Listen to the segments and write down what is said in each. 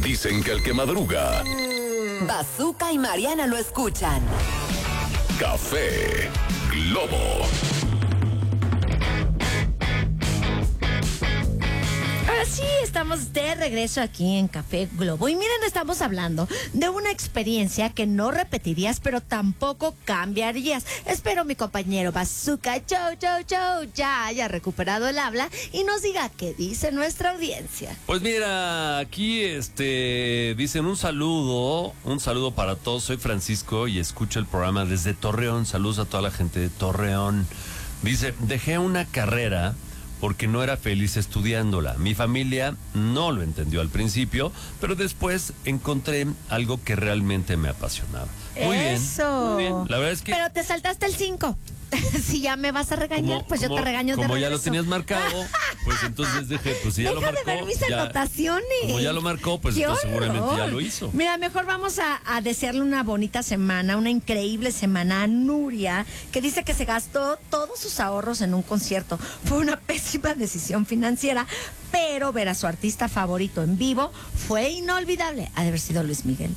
Dicen que el que madruga, Bazooka y Mariana lo escuchan. Café Globo. Ahora sí, estamos de regreso aquí en Café Globo. Y miren, estamos hablando de una experiencia que no repetirías, pero tampoco cambiarías. Espero mi compañero Bazooka Chow ya haya recuperado el habla y nos diga qué dice nuestra audiencia. Pues mira, aquí dicen un saludo para todos. Soy Francisco y escucho el programa desde Torreón. Saludos a toda la gente de Torreón. Dice, dejé una carrera porque no era feliz estudiándola. Mi familia no lo entendió al principio, pero después encontré algo que realmente me apasionaba. Muy Eso. bien. La verdad es que... Pero te saltaste el 5. Si ya me vas a regañar, pues yo te regaño de regreso. Como ya lo tenías marcado, pues entonces dije, pues si ya lo marcó. Deja de ver mis anotaciones. Como ya lo marcó, pues entonces seguramente ya lo hizo. Mira, mejor vamos a desearle una bonita semana, una increíble semana a Nuria, que dice que se gastó todos sus ahorros en un concierto. Fue una pésima decisión financiera, pero ver a su artista favorito en vivo fue inolvidable. Ha de haber sido Luis Miguel.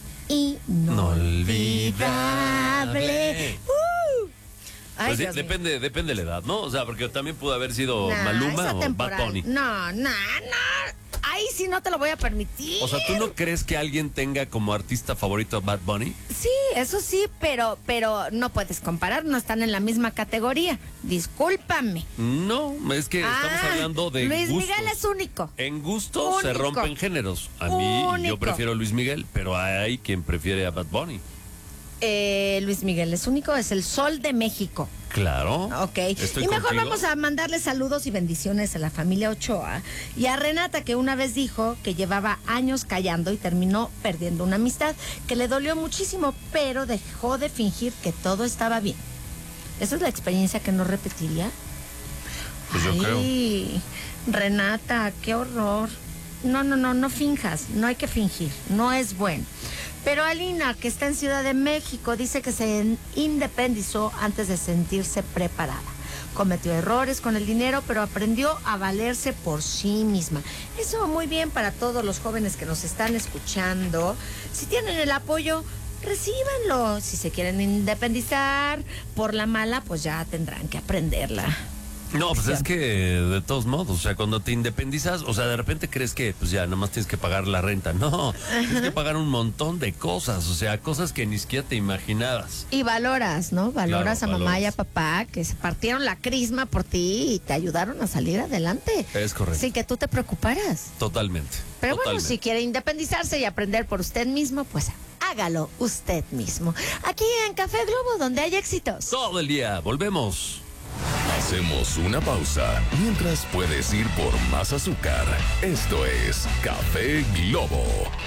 Inolvidable. Ay, pues depende de la edad, ¿no? O sea, porque también pudo haber sido Maluma o Bad Bunny. No. Ahí sí no te lo voy a permitir. O sea, ¿tú no crees que alguien tenga como artista favorito a Bad Bunny? Sí, eso sí, pero no puedes comparar, no están en la misma categoría. Discúlpame. No, es que estamos hablando de Luis gustos. Miguel es único. En gusto se rompen géneros. A mí, yo prefiero Luis Miguel, pero hay quien prefiere a Bad Bunny. Luis Miguel es único, es el sol de México. Claro. Ok. Estoy y mejor contigo. vamos a mandarle saludos y bendiciones a la familia Ochoa y a Renata, que una vez dijo que llevaba años callando y terminó perdiendo una amistad que le dolió muchísimo, pero dejó de fingir que todo estaba bien. ¿Esa es la experiencia que no repetiría? Pues yo creo. Renata, qué horror. No finjas, no hay que fingir, no es bueno. Pero Alina, que está en Ciudad de México, dice que se independizó antes de sentirse preparada. Cometió errores con el dinero, pero aprendió a valerse por sí misma. Eso muy bien para todos los jóvenes que nos están escuchando. Si tienen el apoyo, recíbanlo. Si se quieren independizar por la mala, pues ya tendrán que aprenderla. No, pues es que de todos modos, o sea, cuando te independizas, o sea, de repente crees que pues ya nomás tienes que pagar la renta. No, tienes que pagar un montón de cosas, o sea, cosas que ni siquiera te imaginabas. Y valoras, ¿no? Valoras Claro, a mamá y a valoras. papá que se partieron la crisma por ti y te ayudaron a salir adelante. Es correcto. Sin que tú te preocuparas. Totalmente. Pero bueno, totalmente. si quiere independizarse y aprender por usted mismo, pues hágalo usted mismo. Aquí en Café Globo, donde hay éxitos. Todo el día, volvemos. Hacemos una pausa mientras puedes ir por más azúcar. Esto es Café Globo.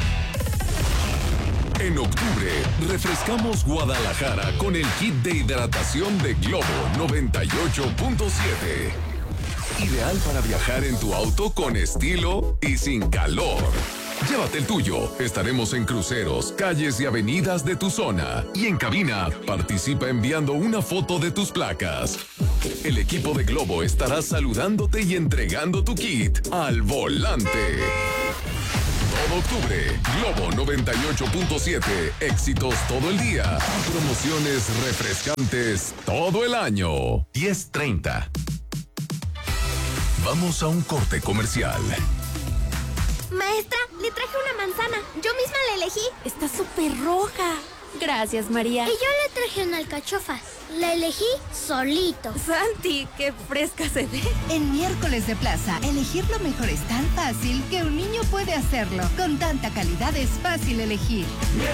En octubre, refrescamos Guadalajara con el kit de hidratación de Globo 98.7. Ideal para viajar en tu auto con estilo y sin calor. Llévate el tuyo. Estaremos en cruceros, calles y avenidas de tu zona. Y en cabina, participa enviando una foto de tus placas. El equipo de Globo estará saludándote y entregando tu kit al volante. Todo octubre, Globo 98.7, éxitos todo el día, promociones refrescantes todo el año. 10:30. Vamos a un corte comercial. Maestra, le traje una manzana. Yo misma la elegí. Está súper roja. Gracias, María. Y yo le traje una alcachofa. La elegí solito. Santi, qué fresca se ve. En Miércoles de Plaza, elegir lo mejor es tan fácil que un niño puede hacerlo. Con tanta calidad es fácil elegir.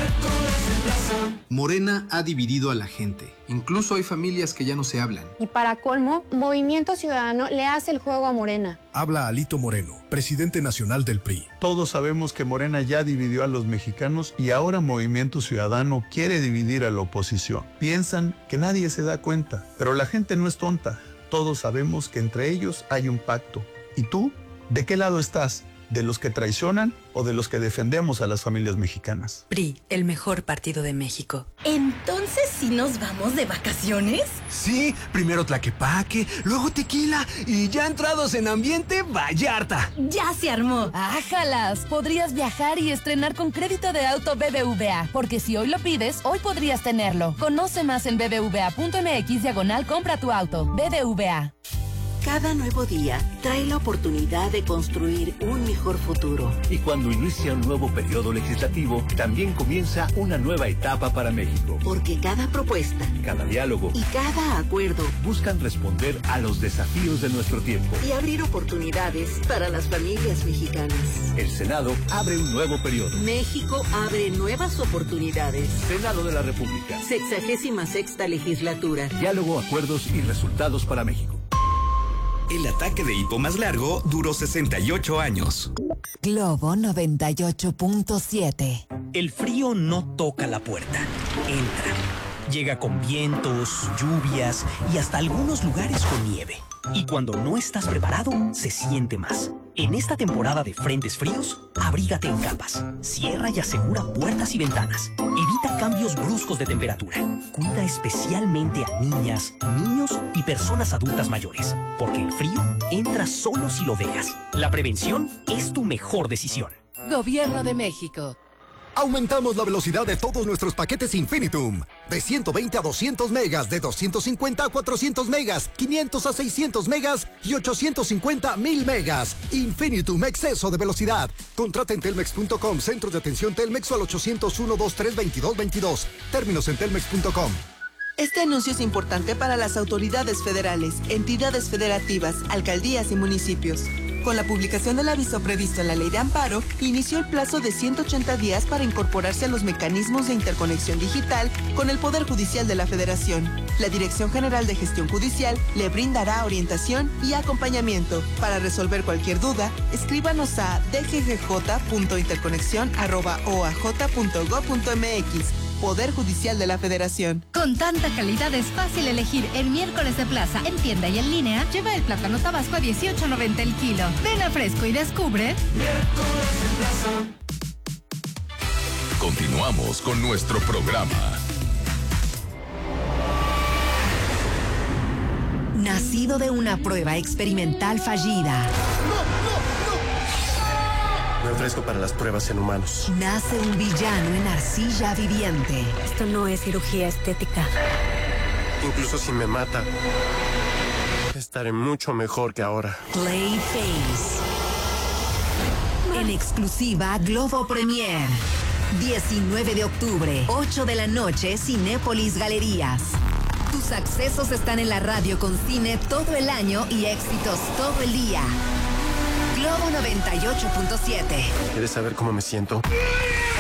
Morena ha dividido a la gente. Incluso hay familias que ya no se hablan. Y para colmo, Movimiento Ciudadano le hace el juego a Morena. Habla Alito Moreno, presidente nacional del PRI. Todos sabemos que Morena ya dividió a los mexicanos y ahora Movimiento Ciudadano quiere dividir a la oposición. Piensan que nadie se da cuenta, pero la gente no es tonta. Todos sabemos que entre ellos hay un pacto. ¿Y tú? ¿De qué lado estás? ¿De los que traicionan o de los que defendemos a las familias mexicanas? PRI, el mejor partido de México. ¿Entonces sí nos vamos de vacaciones? Sí, primero Tlaquepaque, luego Tequila y ya entrados en ambiente Vallarta. ¡Ya se armó! ¡Ájalas! Podrías viajar y estrenar con crédito de auto BBVA, porque si hoy lo pides, hoy podrías tenerlo. Conoce más en bbva.mx/compra tu auto. BBVA. Cada nuevo día trae la oportunidad de construir un mejor futuro. Y cuando inicia un nuevo periodo legislativo, también comienza una nueva etapa para México. Porque cada propuesta, cada diálogo y cada acuerdo buscan responder a los desafíos de nuestro tiempo y abrir oportunidades para las familias mexicanas. El Senado abre un nuevo periodo. México abre nuevas oportunidades. Senado de la República. 66ª legislatura. Diálogo, acuerdos y resultados para México. El ataque de hipo más largo duró 68 años. Globo 98.7. El frío no toca la puerta, entra. Llega con vientos, lluvias y hasta algunos lugares con nieve. Y cuando no estás preparado, se siente más. En esta temporada de frentes fríos, abrígate en capas. Cierra y asegura puertas y ventanas. Evita cambios bruscos de temperatura. Cuida especialmente a niñas, niños y personas adultas mayores. Porque el frío entra solo si lo dejas. La prevención es tu mejor decisión. Gobierno de México. Aumentamos la velocidad de todos nuestros paquetes Infinitum. De 120 a 200 megas, de 250 a 400 megas, 500 a 600 megas y 850 a 1000 megas. Infinitum, exceso de velocidad. Contrata en telmex.com, centro de atención Telmex o al 801-232-2222. Términos en telmex.com. Este anuncio es importante para las autoridades federales, entidades federativas, alcaldías y municipios. Con la publicación del aviso previsto en la Ley de Amparo, inició el plazo de 180 días para incorporarse a los mecanismos de interconexión digital con el Poder Judicial de la Federación. La Dirección General de Gestión Judicial le brindará orientación y acompañamiento. Para resolver cualquier duda, escríbanos a dggj.interconexión@oaj.gov.mx. Poder Judicial de la Federación. Con tanta calidad es fácil elegir el miércoles de plaza en tienda y en línea. Lleva el plátano tabasco a 18.90 el kilo. Ven a Fresco y descubre. Miércoles de plaza. Continuamos con nuestro programa. Nacido de una prueba experimental fallida. Me ofrezco para las pruebas en humanos. Nace un villano en arcilla viviente. Esto no es cirugía estética. Incluso si me mata, estaré mucho mejor que ahora. Clayface. En exclusiva Globo Premier. 19 de octubre, 8 de la noche, Cinépolis Galerías. Tus accesos están en la radio con cine todo el año y éxitos todo el día. Globo 98.7. ¿Quieres saber cómo me siento?